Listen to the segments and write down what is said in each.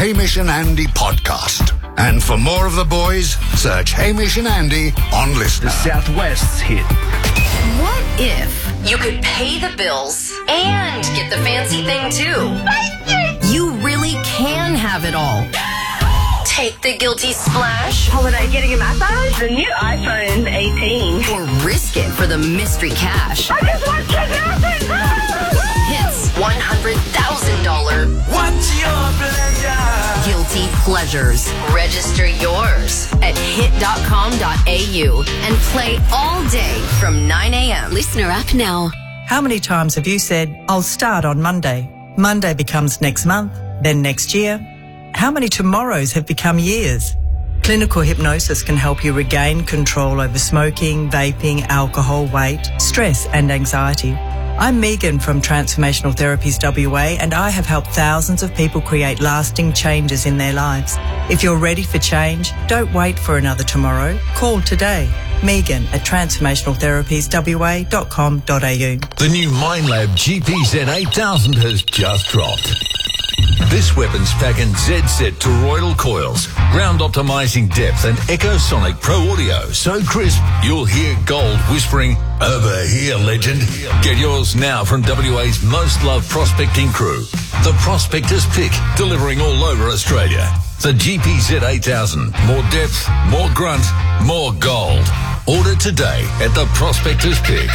Hamish and Andy podcast. And for more of the boys, search Hamish and Andy on Listener. The Southwest's hit. What if you could pay the bills and get the fancy thing too? You really can have it all. Take the guilty splash. Holiday getting a massage? The new iPhone 18. Or risk it for the mystery cash. I just want $10,000! Hits $100,000. What's your pleasure? Guilty pleasures. Register yours at hit.com.au and play all day from 9 a.m. Listener app now. How many times have you said, I'll start on Monday? Monday becomes next month, then next year. How many tomorrows have become years? Clinical hypnosis can help you regain control over smoking, vaping, alcohol, weight, stress and anxiety. I'm Megan from Transformational Therapies WA, and I have helped thousands of people create lasting changes in their lives. If you're ready for change, don't wait for another tomorrow. Call today. Megan at transformationaltherapieswa.com.au. The new MindLab GPZ8000 has just dropped. This weapons pack and Z set toroidal coils, ground optimizing depth and Echosonic Pro audio so crisp you'll hear gold whispering, "Over here, legend." Get yours now from WA's most loved prospecting crew. The Prospector's Pick, delivering all over Australia. The GPZ8000. More depth, more grunt, more gold. Order today at the Prospector's Pick.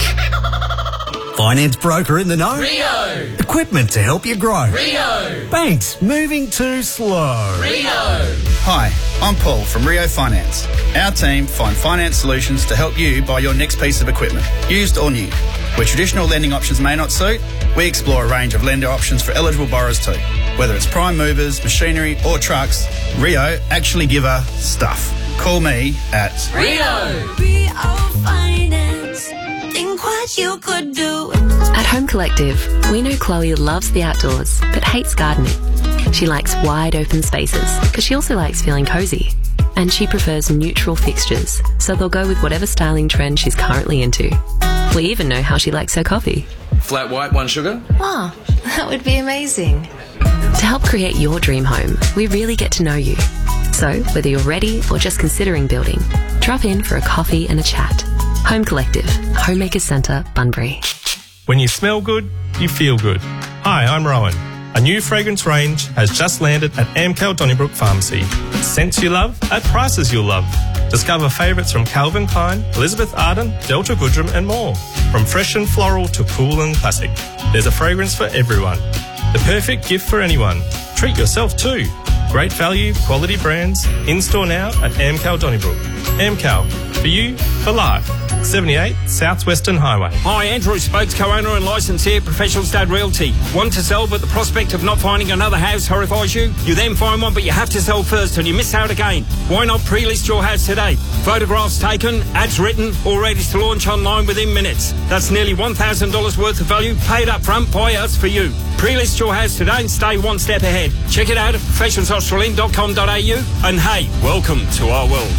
Finance broker in the know? Rio! Equipment to help you grow? Rio! Banks moving too slow? Rio! Hi, I'm Paul from Rio Finance. Our team find finance solutions to help you buy your next piece of equipment, used or new. Where traditional lending options may not suit, we explore a range of lender options for eligible borrowers too. Whether it's prime movers, machinery or trucks, Rio actually give a stuff. Call me at Rio! Rio Finance. Think what you could do. At Home Collective, we know Chloe loves the outdoors but hates gardening. She likes wide open spaces, but she also likes feeling cozy. And she prefers neutral fixtures, so they'll go with whatever styling trend she's currently into. We even know how she likes her coffee. Flat white, 1 sugar? Oh, that would be amazing. To help create your dream home, we really get to know you. So, whether you're ready or just considering building, drop in for a coffee and a chat. Home Collective, Homemakers Centre, Bunbury. When you smell good, you feel good. Hi, I'm Rowan. A new fragrance range has just landed at Amcal Donnybrook Pharmacy. Scents you love at prices you'll love. Discover favourites from Calvin Klein, Elizabeth Arden, Delta Goodrem and more. From fresh and floral to cool and classic, there's a fragrance for everyone. The perfect gift for anyone. Treat yourself too. Great value, quality brands. In-store now at Amcal Donnybrook. Amcal, for you, for life. 78 South Western Highway. Hi, Andrew Spokes, co-owner and licensee, Professional Stud Realty. Want to sell, but the prospect of not finding another house horrifies you? You then find one, but you have to sell first and you miss out again. Why not pre-list your house today? Photographs taken, ads written, all ready to launch online within minutes. That's nearly $1,000 worth of value paid up front by us for you. Pre-list your house today and stay one step ahead. Check it out at professionalsaustralian.com.au and hey, welcome to our world.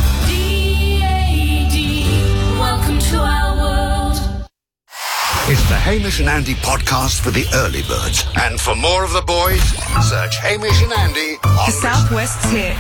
Welcome to our world. It's the Hamish and Andy podcast for the early birds. And for more of the boys, search Hamish and Andy on The Southwest's hit.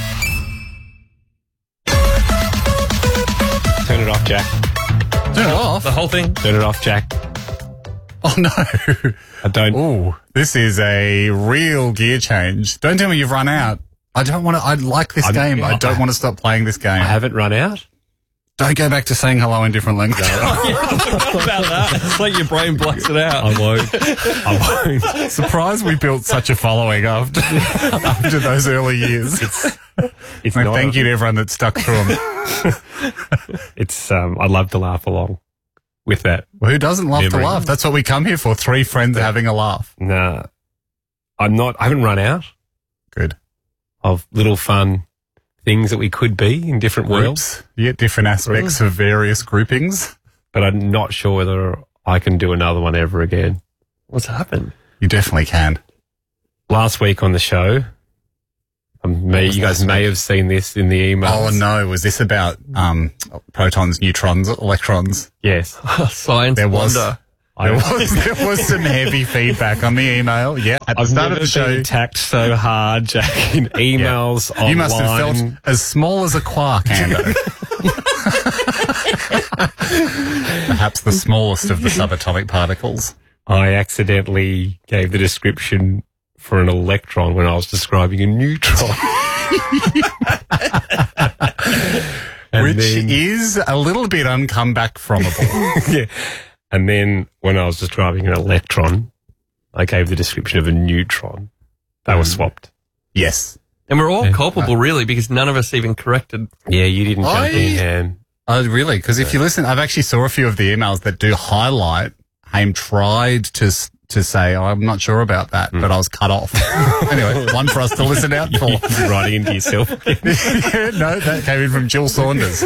Turn it off, Jack. Turn it off? The whole thing? Turn it off, Jack. Oh, no. I don't. Ooh, this is a real gear change. Don't tell me you've run out. I don't want to. I like this game. I don't want to stop playing this game. I haven't run out. Don't go back to saying hello in different languages. What about that? It's like your brain blocks it out. I won't. Surprised we built such a following after those early years. It's and thank you to everyone that stuck through them. It's I love to laugh along with that. Well, who doesn't love memory? to laugh? That's what we come here for. 3 friends having a laugh. Nah, I haven't run out. Good. Of little fun things that we could be in different worlds. Yeah, different aspects of various groupings. But I'm not sure whether I can do another one ever again. What's happened? You definitely can. Last week on the show, you guys may have seen this in the emails. Oh, no. Was this about protons, neutrons, electrons? Yes. Science there was, wonder. There was some heavy feedback on the email. Yeah, at the start of the show, been attacked so hard, Jack, in emails online. You must have felt as small as a quark, Ando. Perhaps the smallest of the subatomic particles. I accidentally gave the description for an electron when I was describing a neutron. Which is a little bit uncomeback fromable. Yeah. And then when I was describing an electron, I gave the description of a neutron. They were swapped. Yes. And we're all culpable, really, because none of us even corrected. Yeah, you didn't jump in, Ham. Oh, really? Because if you listen, I've actually saw a few of the emails that do highlight Haim tried to say, I'm not sure about that, but I was cut off. Anyway, one for us to listen out for. You're writing into yourself. No, that came in from Jill Saunders.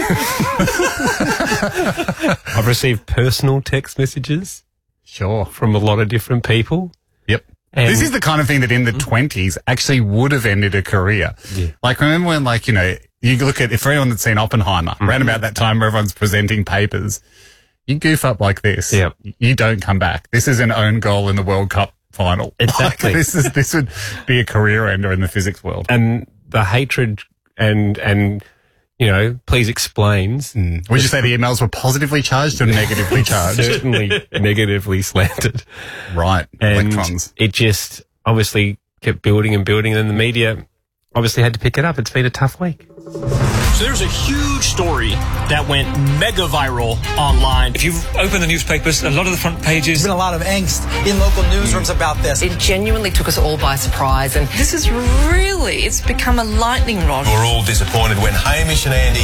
I've received personal text messages. Sure. From a lot of different people. Yep. And this is the kind of thing that in the 20s actually would have ended a career. Yeah. Like, remember when, like, you know, you look at, if for anyone that's seen Oppenheimer, around about that time where everyone's presenting papers, you goof up like this, you don't come back. This is an own goal in the World Cup final. Exactly. Like, this would be a career ender in the physics world. And the hatred and you know, please explains. Would you say the emails were positively charged or negatively charged? Certainly negatively slanted. Right. And electrons. it just obviously kept building and building, and then the media obviously had to pick it up. It's been a tough week. So there's a huge story that went mega viral online. If you open the newspapers, a lot of the front pages. There's been a lot of angst in local newsrooms about this. It genuinely took us all by surprise, and this is really, it's become a lightning rod. We're all disappointed when Hamish and Andy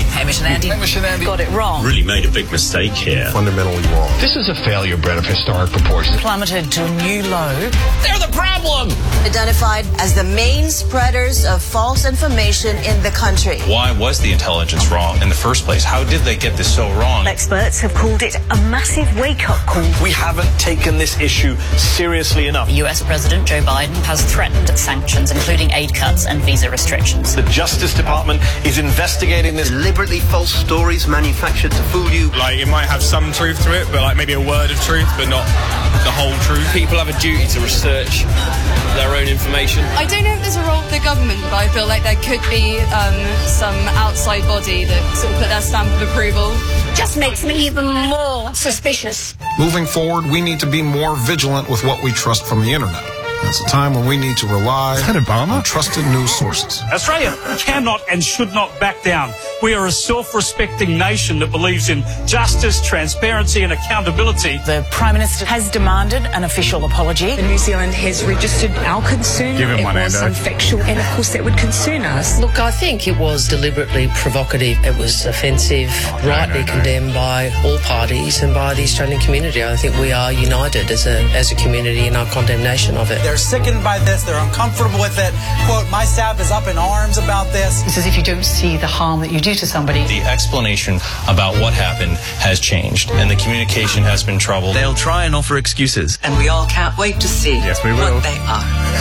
got it wrong. Really made a big mistake here. Fundamentally wrong. This is a failure, Brett, of historic proportions. Plummeted to a new low. They're the problem! Identified as the main spreaders of false information in the country. Why was the intelligence wrong in the first place? How did they get this so wrong? Experts have called it a massive wake-up call. We haven't taken this issue seriously enough. The US President Joe Biden has threatened sanctions, including aid cuts and visa restrictions. The Justice Department is investigating this. Deliberately false stories manufactured to fool you. Like, it might have some truth to it, but like maybe a word of truth, but not the whole truth. People have a duty to research their own information. I don't know if there's a role for the government, but I feel like there could be some outside body that sort of put their stamp of approval. Just makes me even more suspicious. Moving forward, we need to be more vigilant with what we trust from the internet. It's a time when we need to rely on trusted news sources. Australia cannot and should not back down. We are a self-respecting nation that believes in justice, transparency and accountability. The Prime Minister has demanded an official apology. New Zealand has registered our concern. Give him one, It was Ando. unfactual, and of course that would concern us. Look, I think it was deliberately provocative. It was offensive, rightly condemned by all parties and by the Australian community. I think we are united as a community in our condemnation of it. They're sickened by this. They're uncomfortable with it. Quote, my staff is up in arms about this. It's as if you don't see the harm that you do to somebody. The explanation about what happened has changed, and the communication has been troubled. They'll try and offer excuses. And we all can't wait to see Yes, we will. what they are.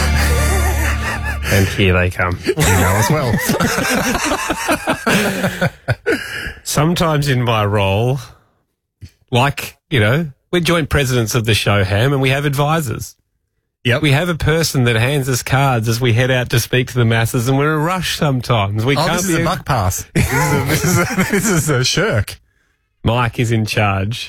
And here they come. You know as well. Sometimes in my role, like, you know, we're joint presidents of the show, Ham, and we have advisors. Yep. We have a person that hands us cards as we head out to speak to the masses, and we're in a rush sometimes. This is a buck pass. This is a shirk. Mike is in charge.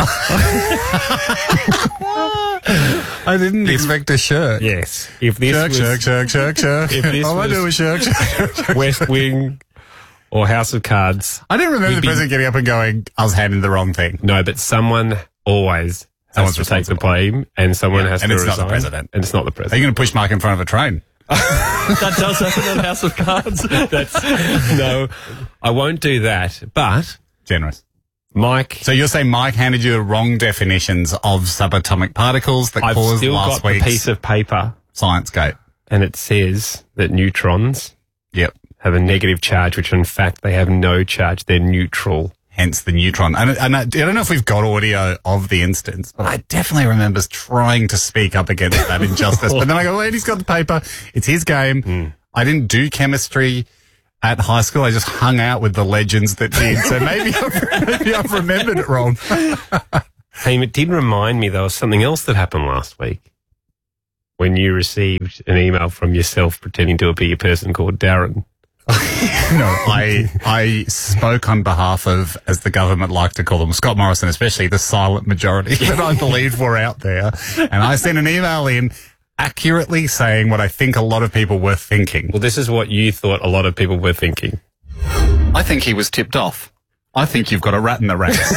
I didn't expect a shirk. Yes. If this shirk. If this All I do is shirk. West Wing or House of Cards. I didn't remember the president getting up and going, I was handing the wrong thing. No, but someone always has to take the blame, and someone has to resign. And it's not the president. And it's not the president. Are you going to push Mike in front of a train? That does happen on House of Cards. No, I won't do that, but... Generous. Mike... So you're saying Mike handed you the wrong definitions of subatomic particles that caused last week's... I've still got the piece of paper. Sciencegate. And it says that neutrons... Yep. Have a negative charge, which in fact they have no charge. They're neutral. Hence the neutron. And I don't know if we've got audio of the instance, but I definitely remember trying to speak up against that injustice. But then I go, wait, he's got the paper. It's his game. I didn't do chemistry at high school. I just hung out with the legends that did. So maybe I've remembered it wrong. Hey, it did remind me, though, of something else that happened last week when you received an email from yourself pretending to be a person called Darren. No, I spoke on behalf of, as the government like to call them, Scott Morrison, especially the silent majority that I believe were out there. And I sent an email in accurately saying what I think a lot of people were thinking. Well, this is what you thought a lot of people were thinking. I think he was tipped off. I think you've got a rat in the rat.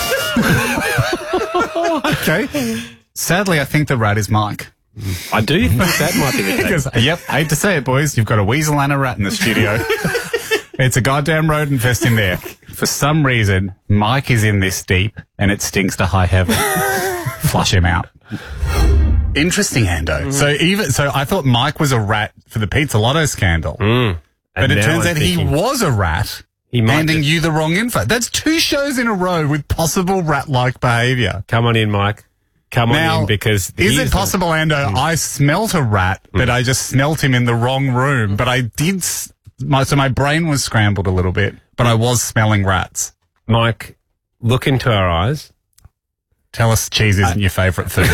Okay. Sadly, I think the rat is Mike. I do think that might be the case. Yep, hate to say it, boys. You've got a weasel and a rat in the studio. It's a goddamn rodent fest in there. For some reason, Mike is in this deep and it stinks to high heaven. Flush him out. Interesting, Ando. So I thought Mike was a rat for the Pizza Lotto scandal. But it turns out he was a rat. Handing you the wrong info. That's 2 shows in a row with possible rat-like behaviour. Come on in, Mike. Come on in, because... Is it possible, Ando, I smelt a rat, but I just smelt him in the wrong room, but I did... So my brain was scrambled a little bit, but I was smelling rats. Mike, look into our eyes. Tell us cheese isn't your favourite food.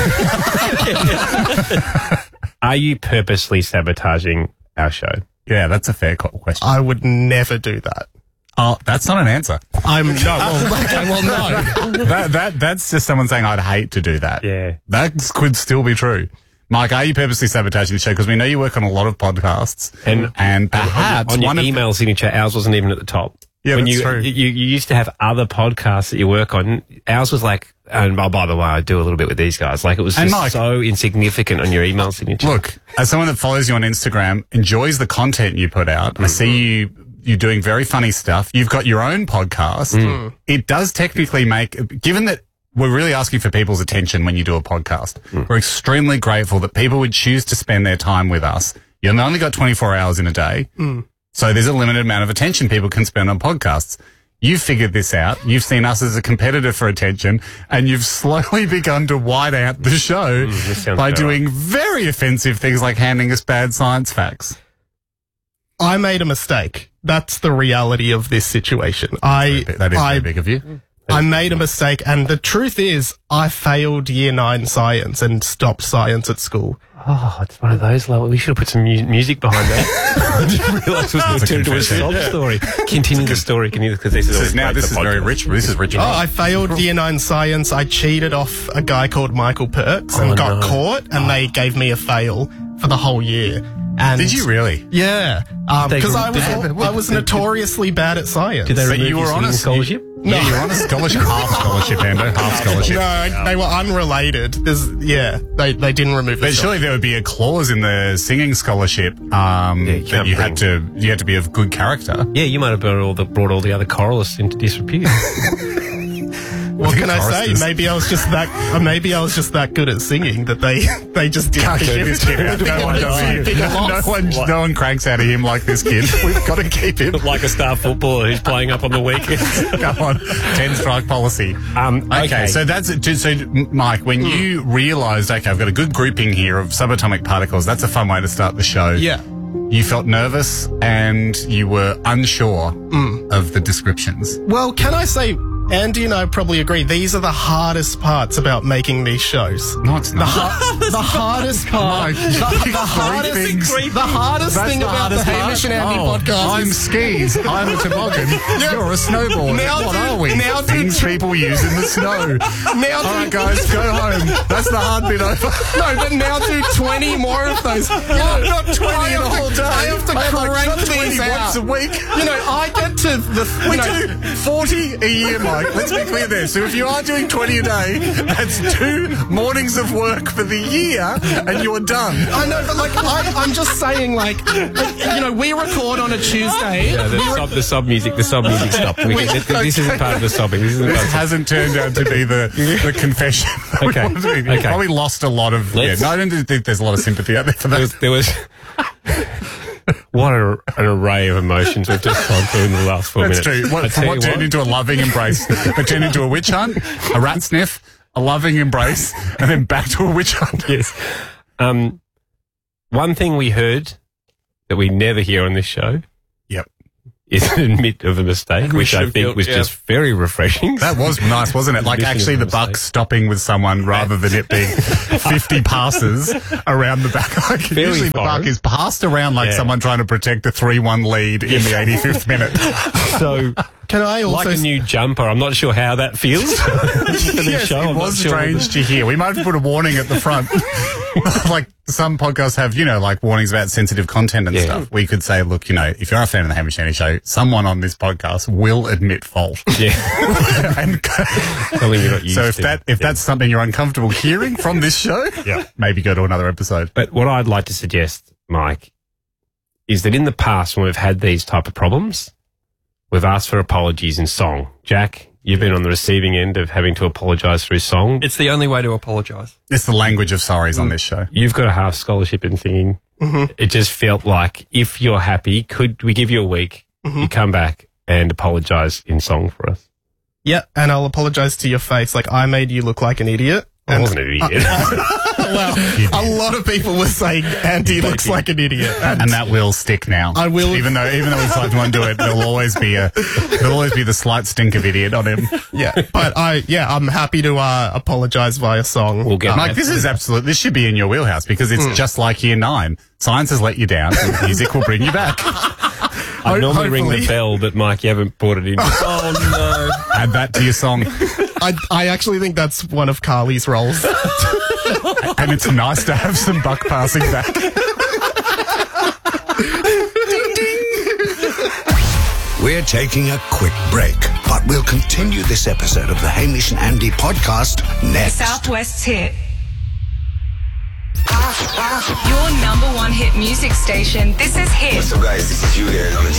Are you purposely sabotaging our show? Yeah, that's a fair question. I would never do that. Oh, that's not an answer. No. That's just someone saying I'd hate to do that. Yeah. That could still be true. Mike, are you purposely sabotaging the show? Because we know you work on a lot of podcasts. And perhaps on your email signature, ours wasn't even at the top. Yeah, when that's true. You used to have other podcasts that you work on. Ours was like, and by the way, I do a little bit with these guys. Like, it was just Mike, so insignificant on your email signature. Look, as someone that follows you on Instagram, enjoys the content you put out, I see you're doing very funny stuff. You've got your own podcast. It does technically make, given that we're really asking for people's attention when you do a podcast, we're extremely grateful that people would choose to spend their time with us. You've only got 24 hours in a day. So there's a limited amount of attention people can spend on podcasts. You've figured this out. You've seen us as a competitor for attention, and you've slowly begun to white out the show by doing very offensive things like handing us bad science facts. I made a mistake. That's the reality of this situation. That is very big of you. I made a mistake, and the truth is I failed Year 9 science and stopped science at school. Oh, it's one of those. We should have put some music behind that. I didn't realise it was going to turn into a sob story. Continue the story, because this is very rich. This is rich. I failed Year 9 science. I cheated off a guy called Michael Perks and got caught, and they gave me a fail for the whole year. And did you really? Yeah, because I was notoriously bad at science. Did they remove you were on a scholarship? No, you were on a scholarship, half scholarship, Ando, half scholarship. No, they were unrelated. They didn't remove it. But surely there would be a clause in the singing scholarship that you had to be of good character. Yeah, you might have brought all the other choralists into disrepute. What can I say? Maybe I was just that good at singing that they just didn't this kid out. No one cranks out of him like this kid. We've got to keep him like a star footballer who's playing up on the weekends. Come on, 10-strike policy. Okay, so Mike, when you realised, okay, I've got a good grouping here of subatomic particles. That's a fun way to start the show. Yeah. You felt nervous and you were unsure of the descriptions. Well, can I say, Andy and I probably agree, these are the hardest parts about making these shows. No, it's not. The hardest part. The hardest thing about the Hamish and Andy podcast. I'm skis. I'm a toboggan. You're a snowboard. What are we? Things people use in the snow. All right, guys, go home. That's the hard bit over. No, but now do 20 more of those. Not 20 in a whole day. I have to crank these once out. a week. I get to the... We do 40 a year, Mike. Let's be clear there. So if you are doing 20 a day, that's 2 mornings of work for the year, and you're done. I know, but I'm just saying, we record on a Tuesday. Yeah, the sub music stopped. This isn't part of the sobbing. This hasn't turned out to be the confession. Okay. We probably lost a lot of... I don't think there's a lot of sympathy out there for that. There was what an array of emotions we've just gone through in the last 4 minutes. That's true. From what turned into a loving embrace, it turned into a witch hunt, a rat sniff, a loving embrace, and then back to a witch hunt. Yes. One thing we heard that we never hear on this show is admit of a mistake, which I think was just very refreshing. That was nice, wasn't it? Like actually the buck stopping with someone rather than it being 50 passes around the back. Like usually the buck is passed around like someone trying to protect a 3-1 lead in the 85th minute. So can I also... Like a new jumper, I'm not sure how that feels. Yes, it was strange to hear. We might have put a warning at the front. Like some podcasts have, you know, like warnings about sensitive content and stuff. We could say, look, you know, if you're a fan of the Hamish and Andy Show, someone on this podcast will admit fault. Yeah. And so if that's something you're uncomfortable hearing from this show, maybe go to another episode. But what I'd like to suggest, Mike, is that in the past when we've had these type of problems, we've asked for apologies in song. Jack, you've been on the receiving end of having to apologise through song. It's the only way to apologise. It's the language of sorries on this show. You've got a half scholarship in singing. It just felt like if you're happy, could we give you a week, you come back and apologise in song for us? Yeah, and I'll apologise to your face. Like, I made you look like an idiot. I wasn't an idiot. Well, a lot of people were saying Andy looks like an idiot, and that will stick now. I will, even though we tried to undo it. There'll always be the slight stink of idiot on him. Yeah, but I'm happy to apologise via song. We'll get Mike, this should be in your wheelhouse because it's just like year 9. Science has let you down, and music will bring you back. I normally ring the bell, but Mike, you haven't brought it in. Oh no! Add that to your song. I actually think that's one of Carly's roles. And it's nice to have some buck passing back. Ding, ding. We're taking a quick break, but we'll continue this episode of the Hamish and Andy podcast next. Southwest's hit. Your #1 hit music station. This is Hit. What's up, guys? This is Julian on the